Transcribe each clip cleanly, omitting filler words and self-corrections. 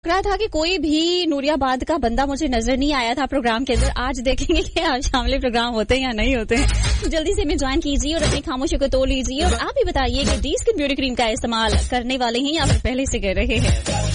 रहा था कि कोई भी नूरियाबाद का बंदा मुझे नजर नहीं आया था प्रोग्राम के अंदर। आज देखेंगे कि आज शामले प्रोग्राम होते हैं या नहीं होते हैं। जल्दी से हमें ज्वाइन कीजिए और अपनी खामोशी को तोड़ लीजिए और आप ही बताइए कि डी स्किन ब्यूटी क्रीम का इस्तेमाल करने वाले हैं या फिर पहले से कर रहे हैं।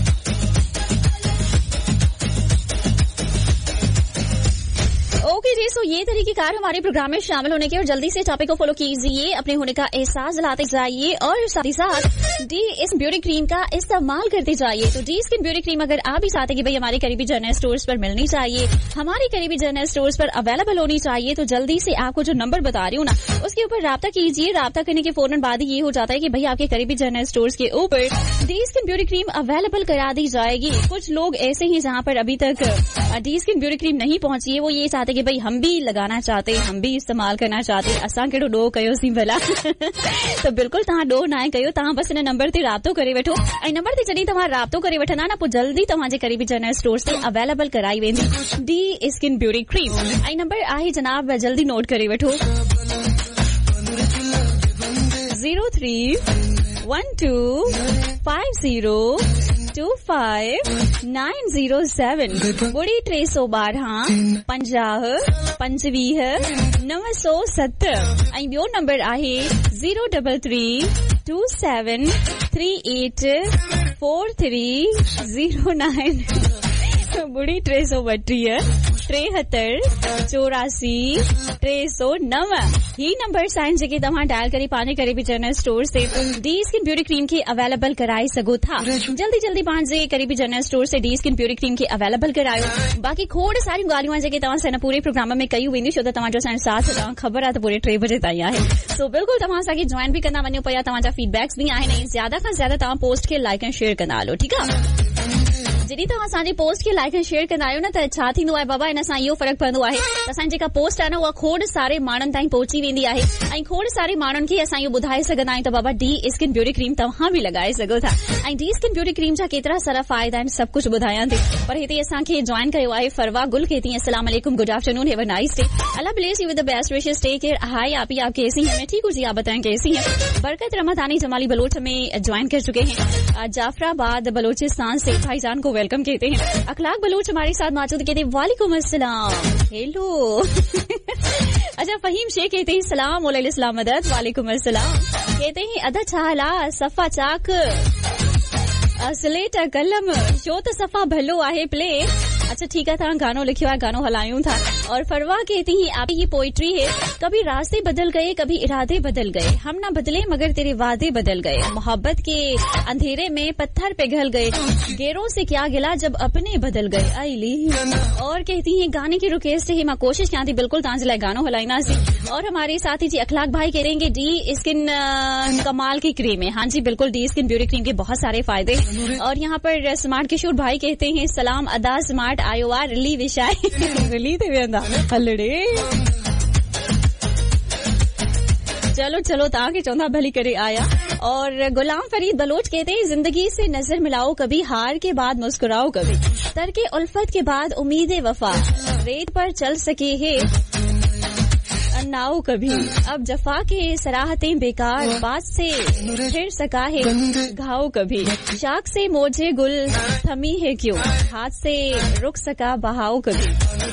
ओके जी, सो ये तरीकेकार हमारे प्रोग्राम में शामिल होने के और जल्दी से टॉपिक को फॉलो कीजिए, अपने होने का एहसास दिलाते जाइए और साथ ही साथ डी स्किन ब्यूटी क्रीम का इस्तेमाल करते जाइए। तो डी स्किन ब्यूटी क्रीम अगर आप भी चाहते कि भाई हमारे करीबी जनरल स्टोर्स पर मिलनी चाहिए, हमारे करीबी जनरल स्टोर्स पर अवेलेबल होनी चाहिए, तो जल्दी से आपको जो नंबर बता रही हूँ ना उसके ऊपर राब्ता कीजिए। राब्ता करने के फौरन बाद ही ये हो जाता है कि भाई आपके करीबी जनरल स्टोर्स के ऊपर D skin beauty cream available करा दी जाएगी। कुछ लोग ऐसे हैं जहाँ पर अभी तक डी स्किन ब्यूटी क्रीम नहीं पहुंची है, वो ये चाहते कि भाई हम भी लगाना चाहते, हम भी इस्तेमाल करना चाहते, असां केड़ो डो कयो सी भला। तो बिल्कुल तव्हां डो ना कयो, तव्हां बस इन नंबर ते राब्तो करे वठो ऐं नंबर ते जॾहिं तव्हां राब्तो करे वठंदा न पोइ जल्दी तव्हांजे करीबी जनरल स्टोर्स ते अवेलेबल कराई वेंदी डी स्किन ब्यूटी क्रीम। ऐं नंबर आहे जनाब, जल्दी नोट करे वठो 0312502597 ॿुड़ी 312 50 25 970 ऐं ॿियो नंबर आहे 03327384309 ॿुड़ी 332 73 84 309 ही नंबर आहिनि जेके तव्हां डायल करे पंहिंजे करीबी जनरल स्टोर से डी स्किन ब्यूटी क्रीम खे अवेलेबल कराए सघो था। जल्दी जल्दी पंहिंजे करीबी जनरल स्टोर से डी स्किन ब्यूटी क्रीम खे अवेलेबल करायो। बाक़ी खोड़ सारियूं ॻाल्हियूं आहिनि जेके तव्हां सां पूरे प्रोग्राम में कयूं वेंदियूं, छो त तव्हांजो असांजो साथ तव्हां ख़बर आहे त पूरे 3 बजे ताईं आहे। सो बिल्कुलु तव्हां असांखे जॉइन बि कंदा वञो पिया, तव्हांजा फीडबैक्स बि आहिनि, ज्यादा खां ज्यादा तव्हां पोस्ट खे लाइक ऐं शेयर कंदा हलो, ठीकु आहे। जॾहिं तव्हां असांजी पोस्ट खे लाइक ऐं शेयर कंदा आहियो न त छा थींदो आहे बाबा, इन सां इहो फ़र्क़ु पवंदो आहे त असांजी जेका पोस्ट आहे न उहा खोड़ सारे माण्हुनि ताईं पहुची वेंदी आहे ऐं खोड़ सारे माण्हुनि खे असां इहो ॿुधाए सघंदा आहियूं त बाबा डी स्किन ब्यूटी क्रीम तव्हां बि लॻाए सघो था। ऐं डी स्किन ब्यूटी क्रीम जा केतिरा सारा फ़ाइदा आहिनि सभु कुझु ॿुधायां थी, पर हिते असांखे जॉइन कयो आहे फरवा गुल। कहती हैं अस्सलाम वालेकुम, good afternoon, have a nice day, Allah bless you with the best wishes, take care. हाय आप ही, आप कैसी हैं? मैं ठीक हूँ जी, आप बताएं कैसी हैं? बरकत रमदानी जमाली बलोच में ज्वाइन कर चुके हैं जाफराबाद बलोचिस्तान से, भाईजान को वेलकम कहते हैं। अखलाक बलूच हमारे साथ मौजूद, कहते हैं वालेकुम अस्सलाम, हेलो। अच्छा, फहीम शेख कहते हैं सलाम अलैकुम मदद, वालेकुम अस्सलाम। कहते हैं अदा छाला सफ़ा चाक स्लेट कलम शो त सफ़ा भलो आहे प्ले। अच्छा ठीक है, था गानो लिखियो है, गानो हलायूं था। और फरवा कहती हैं आपकी ये पोइट्री है, कभी रास्ते बदल गए, कभी इरादे बदल गए, हम ना बदले मगर तेरे वादे बदल गए, मोहब्बत के अंधेरे में पत्थर पिघल गए, गेरों से क्या गिला जब अपने बदल गए। आईली और कहती हैं गाने की रिक्वेस्ट है, मैं कोशिश क्या थी बिल्कुल तांज लाए गानो हलाइना सी। और हमारे साथ ही जी अखलाक भाई कह रहेंगे डी स्किन कमाल की क्रीम है। हाँ जी बिल्कुल, डी स्किन ब्यूटी क्रीम के बहुत सारे फायदे। और यहाँ पर स्मार्ट किशोर भाई कहते हैं सलाम अदा स्मार्ट आयो आ रिली विशाय रिली थे वेंदा हलड़े। चलो चलो ताकि चौथा भली करे आया। और गुलाम फरीद बलोच कहते हैं जिंदगी से नजर मिलाओ कभी, हार के बाद मुस्कुराओ कभी, तरके उल्फत के बाद उम्मीद वफा, रेत पर चल सके है नाव कभी, अब जफा के सराहतें बेकार, बात से फिर सका है घाव कभी, शाख से मोजे गुल थमी है क्यों, हाथ से रुक सका बहाव कभी,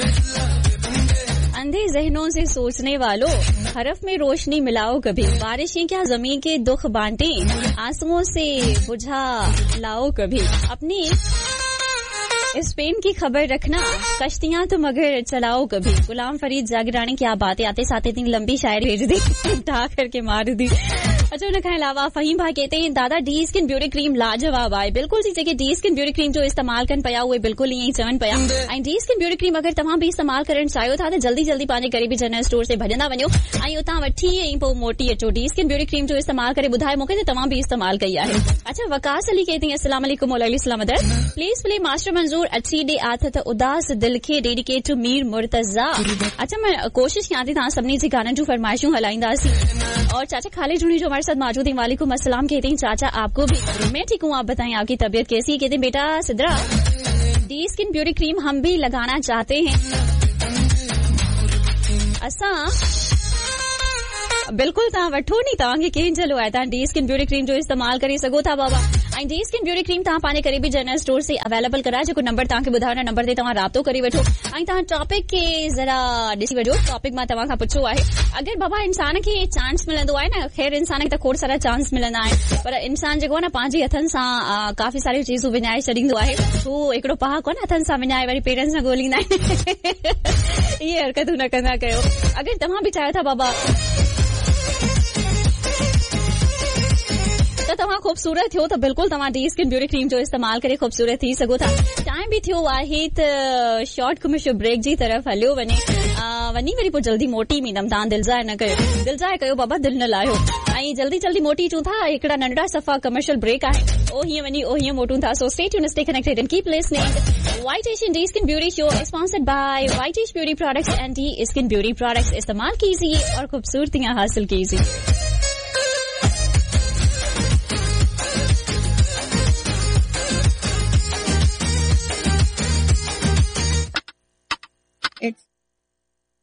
अंधे जहनों से सोचने वालों हरफ में रोशनी मिलाओ कभी, बारिशें क्या जमीन के दुख बांटे, आंसुओं से बुझा लाओ कभी, अपनी स्पेन की खबर रखना, कश्तियां तो मगर चलाओ कभी। गुलाम फरीद जागरानी, क्या बात है, आते साथ इतनी लंबी शायरी भेज दी, ढा करके मार दी। अच्छा, उनके अलावा फहीम भाई कहते हैं दादा डी स्किन ब्यूटी क्रीम लाजवाब आहे। बिल्कुल जी, जेके डी स्किन ब्यूटी क्रीम जो इस्तेमाल कन पिया उहे बिल्कुल ईअं ई चवनि पिया। ऐं डी स्किन ब्यूटी क्रीम अगर तव्हां भी इस्तेमाल करण चाहियो था त जल्दी जल्दी पंहिंजे करीबी जनरल स्टोर से भॼंदा वञो ऐं उतां वठी ऐं पोइ मोटी अचो। डी स्किन ब्यूटी क्रीम जो इस्तेमाल करे ॿुधाए मूंखे त तव्हां भी इस्तेमाल कई आहे। अच्छा, वकास अली कहते हैं अस्सलाम वालेकुम वालेकुम मदद, प्लीज प्ले मास्टर मंजूर अच्छी डे आथत उदास दिल खे डेडिकेट टू मीर मुर्तजा। अच्छा, मैं कोशिश कयां थी तव्हां सभिनी जी गाननि जूं फरमाइशूं हलाईंदासीं। और चाचा खालिद जुनी जो हमारे साथ मौजूद है, वालेकुम अस्सलाम। कहते हैं चाचा आपको भी, मैं ठीक हूँ, आप बताएं आपकी तबीयत कैसी है। कहते हैं बेटा Sidra D skin beauty cream हम भी लगाना चाहते हैं, असा बिल्कुल तव्हां वठो नी, तव्हांखे कंहिं जलो आहे, तव्हां डी स्किन ब्यूटी क्रीम जो इस्तेमाल करे सघो था बाबा। ऐं डी स्किन ब्यूटी क्रीम तव्हां पंहिंजे करीबी जनरल स्टोर से अवेलेबल कराए, जेको नंबर तव्हांखे ॿुधायो न नंबर ते तव्हां राब्तो करे वठो ऐं तव्हां टॉपिक खे ज़रा ॾिसी वठो। टॉपिक मां तव्हां खां पुछो आहे, अगरि बाबा इंसान खे चांस मिलंदो आहे न, ख़ैर इंसान खे त खोड़ सारा चांस मिलंदा आहिनि, पर इंसान जेको आहे न पंहिंजे हथनि सां काफ़ी सारियूं चीज़ूं विञाए छॾींदो आहे। हू हिकिड़ो पहाको आहे न, हथनि सां विञाए वरी पेरनि सां ॻोल्हींदा आहिनि। इहे हरकतूं न कंदा कयो। अगरि तव्हां बि चाहियो था बाबा त तव्हां खूबसूरत थियो, त बिल्कुलु तव्हां डी स्किन ब्यूटी क्रीम जो इस्तेमाल करे खूबसूरत थी सघो था। टाइम बि थियो आहे त शॉर्ट कमर्शियल ब्रेक जी तरफ़ हलियो वञे, वञी वरी पोइ जल्दी मोटी ईंदमि। तव्हां दिलजाए न कयो, दिलजाए कयो बाबा, दिल न लाहियो। ऐं जल्दी जल्दी मोटी अचूं था, हिकिड़ा नंढड़ा सफ़ा कमर्शियल ब्रेक आहे, ओ हीअं वञी ओ हीअं मोटूं था। So stay tuned, stay connected and keep listening. White Asian D skin beauty show sponsored by White Asian beauty products and D skin beauty products. इस्तेमाल कीजिए और खूबसूरतियां हासिल कीजिए। It's